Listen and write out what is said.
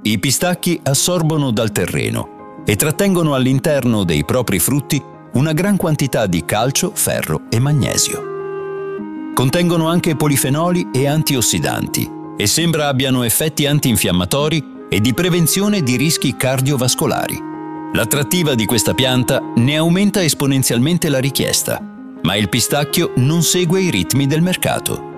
I pistacchi assorbono dal terreno e trattengono all'interno dei propri frutti una gran quantità di calcio, ferro e magnesio. Contengono anche polifenoli e antiossidanti e sembra abbiano effetti antinfiammatori e di prevenzione di rischi cardiovascolari. L'attrattiva di questa pianta ne aumenta esponenzialmente la richiesta, ma il pistacchio non segue i ritmi del mercato.